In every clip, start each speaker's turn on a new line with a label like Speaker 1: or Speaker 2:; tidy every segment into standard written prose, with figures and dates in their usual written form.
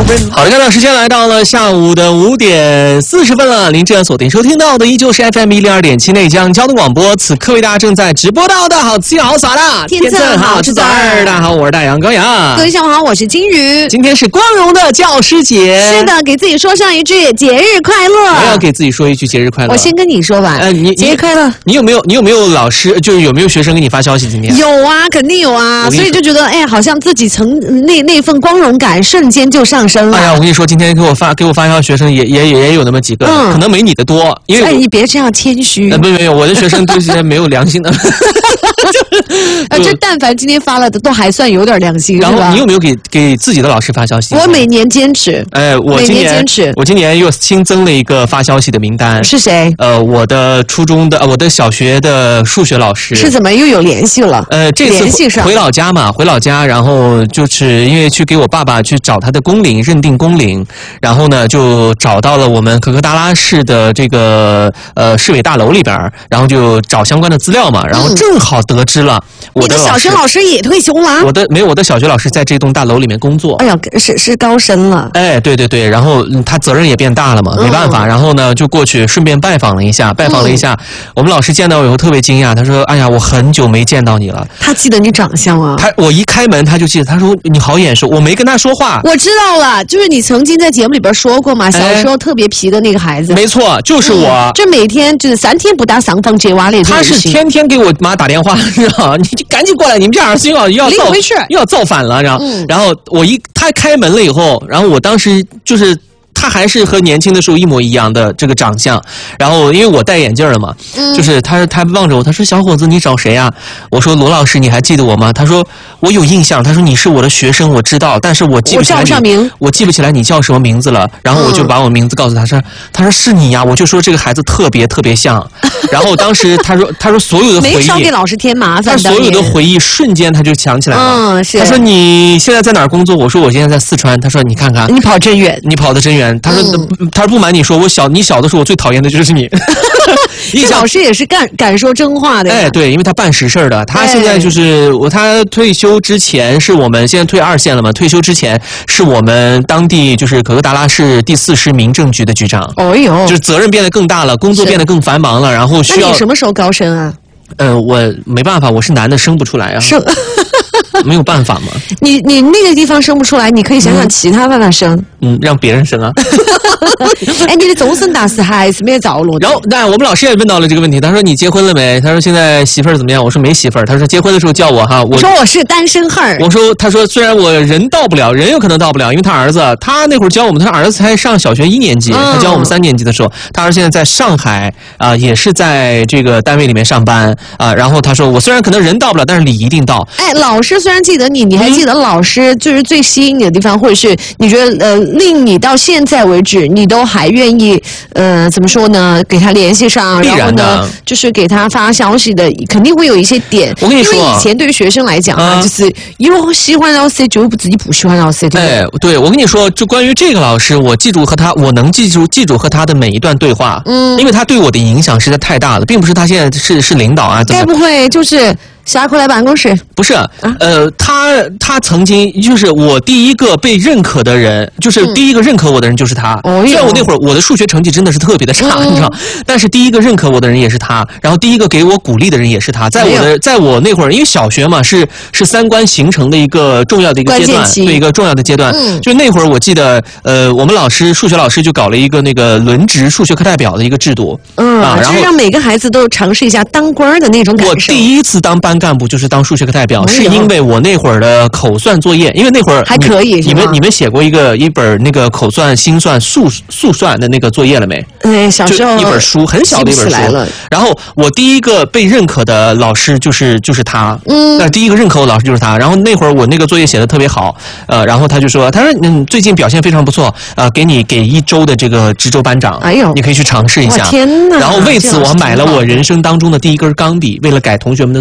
Speaker 1: 好的，看到时间来到了下午的5点40分了。您正在锁定收听到的依旧是 FM 102.7内江交通广播。此刻为大家正在直播到的好自由好耍的
Speaker 2: 天正好吃早
Speaker 1: 大家好，我是大杨高阳。
Speaker 2: 各位下午好，我是金鱼。
Speaker 1: 今天是光荣的教师节。
Speaker 2: 是的，给自己说上一句节日快乐。
Speaker 1: 我要给自己说一句节日快乐。
Speaker 2: 我先跟你说吧，节日快乐。
Speaker 1: 你有没有老师，就是有没有学生给你发消息今天？
Speaker 2: 有啊，肯定有啊，所以就觉得哎，好像自己那份光荣感瞬间就上升了。
Speaker 1: 哎呀，我跟你说，今天给我发消息学生也有那么几个，可能没你的多，因为
Speaker 2: 哎，你别这样谦虚。
Speaker 1: 没有，我的学生都是没有良心的。
Speaker 2: 这但凡今天发了的都还算有点良心，
Speaker 1: 然后你有没有给自己的老师发消息？
Speaker 2: 我每年坚持。
Speaker 1: 哎，我今年又新增了一个发消息的名单。
Speaker 2: 是谁？
Speaker 1: 我的我的小学的数学老师。
Speaker 2: 是怎么又有联系了？
Speaker 1: 这次回老家，然后就是因为去给我爸爸去找他的工龄认定工龄，然后呢就找到了我们可可达拉市的这个市委大楼里边，然后就找相关的资料嘛，然后正好得知了我的
Speaker 2: 小学老师也退休了。
Speaker 1: 我的小学老师在这栋大楼里面工作。
Speaker 2: 哎呀，是高升了。
Speaker 1: 哎，对，然后他责任也变大了嘛，没办法，然后呢就过去顺便拜访了一下，我们老师见到我以后特别惊讶，他说：“哎呀，我很久没见到你了。”
Speaker 2: 他记得你长相啊？
Speaker 1: 我一开门他就记得，他说你好眼熟，我没跟他说话。
Speaker 2: 我知道了，就是你曾经在节目里边说过嘛，小时候特别皮的那个孩子。
Speaker 1: 没错，就是我。
Speaker 2: 这每天就是3天不打上房揭瓦那种。
Speaker 1: 他是天天给我妈打电话，知道你就赶紧过来，你们这儿子要造反了，然后他开门了以后，然后我当时就是他还是和年轻的时候一模一样的这个长相，然后因为我戴眼镜了嘛，就是他望着我，他说小伙子你找谁啊？我说罗老师你还记得我吗？他说我有印象，他说你是我的学生我知道，但是我记不起来你叫什么名字了。然后我就把我名字告诉他说是你呀，我就说这个孩子特别特别像。然后当时他说所有的回忆
Speaker 2: 没少给老师添麻烦，
Speaker 1: 他所有的回忆瞬间他就想起来了。
Speaker 2: 是。
Speaker 1: 他说你现在在哪儿工作？我说我现在在四川。他说你看看
Speaker 2: 你跑真远，
Speaker 1: 你跑得真远。他说不瞒你说，你小的时候我最讨厌的就是你。
Speaker 2: 这老师也是敢说真话的呀。
Speaker 1: 哎，对，因为他办实事的。他现在就是他退休之前是我们现在退2线了嘛，退休之前是我们当地就是可可达拉市第4师民政局的局长。
Speaker 2: 哦哟，
Speaker 1: 就是责任变得更大了，工作变得更繁忙了，然后需要。
Speaker 2: 那你什么时候高升啊？
Speaker 1: 我没办法，我是男的生不出来啊。没有办法嘛。
Speaker 2: 你那个地方生不出来，你可以想想其他办法生。
Speaker 1: 让别人生啊。
Speaker 2: 哎，你的终身大事还是没有着落。
Speaker 1: 然后，我们老师也问到了这个问题，他说你结婚了没？他说现在媳妇儿怎么样？我说没媳妇儿。他说结婚的时候叫我哈。我
Speaker 2: 说我是单身汉。
Speaker 1: 他说虽然我人有可能到不了，因为他儿子他那会儿教我们，他儿子才上小学1年级，他教我们3年级的时候，他儿子现在在上海也是在这个单位里面上班然后他说我虽然可能人到不了，但是礼一定到。
Speaker 2: 哎，老师虽然记得你还记得老师就是最吸引你的地方，或者是你觉得令你到现在为止你都还愿意怎么说呢？给他联系上，然后呢就是给他发消息的，肯定会有一些点。
Speaker 1: 我跟你说，
Speaker 2: 因为以前对于学生来讲就是有喜欢老师就自己不喜欢老师。
Speaker 1: 对，我跟你说，就关于这个老师，我能记住和他的每一段对话，因为他对我的影响实在太大了，并不是他现在是领导啊，
Speaker 2: 该不会就是下课来办公室？
Speaker 1: 不是，他曾经就是我第一个被认可的人，就是第一个认可我的人就是他。虽然我那会儿我的数学成绩真的是特别的差，你知道，但是第一个认可我的人也是他，然后第一个给我鼓励的人也是他。在我那会儿，因为小学嘛是3观形成的一个重要的一个阶段，对一个重要的阶段。就那会儿我记得，我们数学老师就搞了一个那个轮值数学课代表的一个制度，
Speaker 2: 然后让每个孩子都尝试一下当官的那种感受。
Speaker 1: 我第一次当班干部就是当数学课代表，是因为我那会儿的口算作业，因为那会儿
Speaker 2: 还可以。
Speaker 1: 你们写过一本那个口算、心算、速算的那个作业了没？
Speaker 2: 小时候
Speaker 1: 就一本书，很小的一本书。然后我第一个被认可的老师就是他，第一个认可我老师就是他。然后那会儿我那个作业写的特别好，然后他说最近表现非常不错，给1周的这个值周班长，
Speaker 2: 哎呦，
Speaker 1: 你可以去尝试一下。
Speaker 2: 天哪！
Speaker 1: 然后为此我买了我人生当中的第一根钢笔，为了改同学们的作业。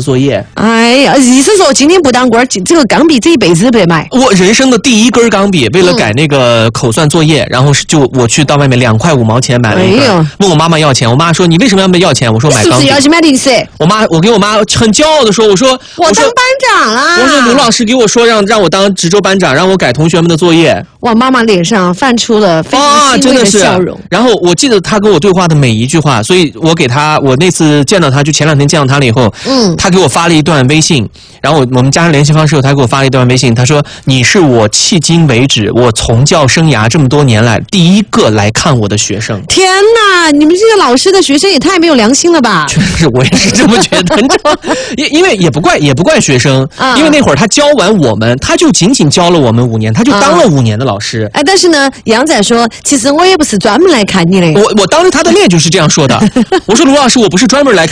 Speaker 2: 哎呀，意思说今天不当官，这个钢笔这一辈子不得买。
Speaker 1: 我人生的第一根钢笔，为了改那个口算作业，然后我去到外面2块5毛钱买了一根，问我妈妈要钱，我妈说你为什么要钱？我说买钢笔。
Speaker 2: 是不是要去买零食？
Speaker 1: 我跟我妈很骄傲的说，我说
Speaker 2: 我当班长啦。
Speaker 1: 我说卢老师给我说让我当值周班长，让我改同学们的作业。
Speaker 2: 哇，妈妈脸上泛出了非常欣慰的笑容。
Speaker 1: 然后我记得他跟我对话的每一句话，所以我那次见到他，就前2天见到他了以后，他给我发了一段微信，然后我们加上联系方式后，他给我发了一段微信，他说你是我迄今为止我从教生涯这么多年来第一个来看我的学生。
Speaker 2: 天哪，你们这个老师的学生也太没有良心了吧？
Speaker 1: 确实，我也是这么觉得，你知道吗？因为也不怪学生，因为那会儿他教完我们，他就仅仅教了我们5年，他就当了5年的老师。
Speaker 2: 哎，但是呢，杨仔说，其实我也不是专门来看你的。
Speaker 1: 我当着他的面就是这样说的。我说卢老师，我不是专门来看。